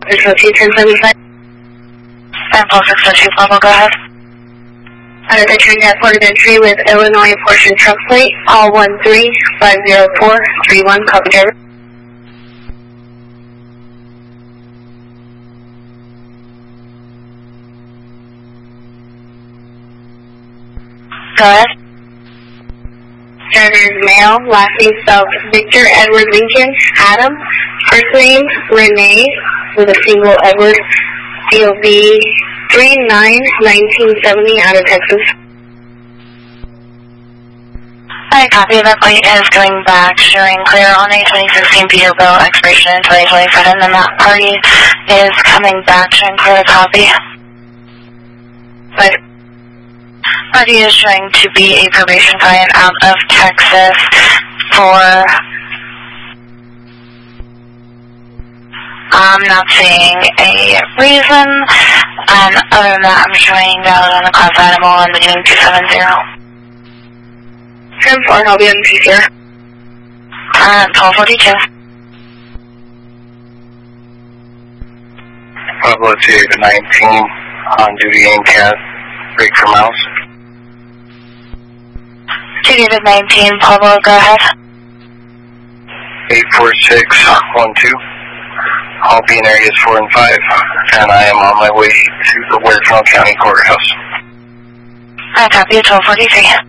602 1075. And Pulse 602 Purple, go ahead. Entering at port of entry with Illinois portion truck plate, all 1350431, copy driver. Go ahead. Driver is male, last name spelled Victor Edward Lincoln, Adam, first name Renee, with a single Edward, DOB 39-1970 out of Texas. Alright, copy. That plate is going back, showing clear on a 2016 Peterbilt, expiration in 2027, and that party is coming back, showing clear to copy. But party is showing to be a probation client out of Texas for, I'm not seeing a reason, and other than that, I'm showing valid on the class animal and beginning 270. 10-4, I'll be on PCR. 1242. Pablo 219, on duty aim CAD, break for mouse. 219, Pablo, go ahead. 84612. I'll be in areas 4 and 5, and I am on my way to the Huerfano County Courthouse. I copy 1243.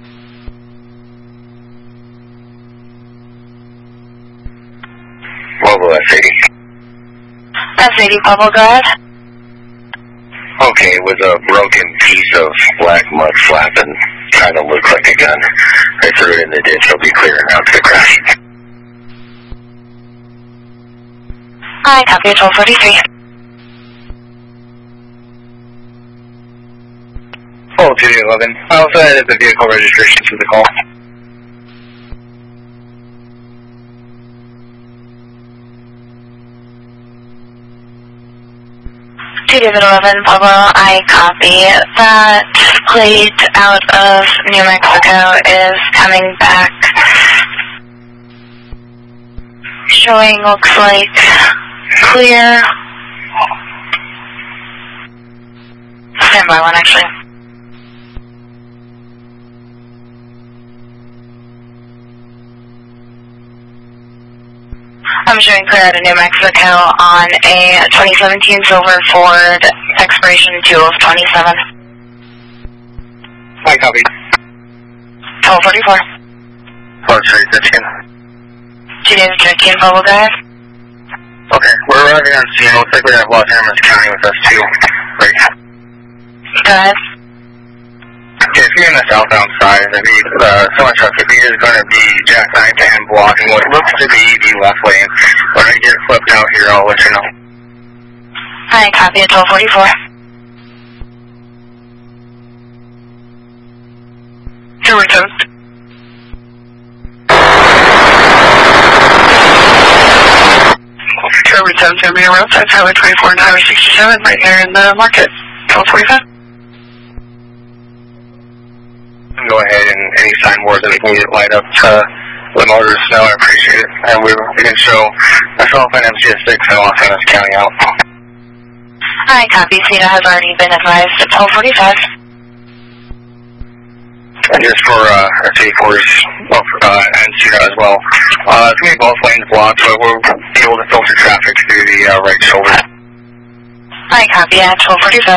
Mobile F80. F80, Pablo, go ahead. Okay, with a broken piece of black mud flapping, kind of looks like a gun. I threw it in the ditch. I'll be clearing out to the crash. I copy 1243. Oh, 211. I also added the vehicle registration to the call. David 11, Pablo, I copy. That plate out of New Mexico is coming back. Showing looks like clear. Stand by one, actually. I'm showing clear out of New Mexico on a 2017 Silver Ford, expiration 2/27. I copy. 1244. Port 315. 2-13, Pablo, go ahead. Okay, we're arriving on scene. Looks like we have Los Angeles County with us too. Great. Go ahead. Okay, if you're in the southbound side, the someone truck is going to be jackknifed and blocking what looks to be the left lane. When I get flipped out here, I'll let you know. I copy at 1244. Here we go. Trevor 7 be around that's Highway 24 and Highway 67 right there in the market. 1245. Go ahead and any sign boards that we can get light up to the motorists know, I appreciate it. And we can show myself and MCS6 and Los Angeles County out. I copy. CETA has already been advised at 1245. And just for RT4s and CETA as well. It's going to be both lanes blocked, but we'll be able to filter traffic through the right shoulder. I copy at 1245.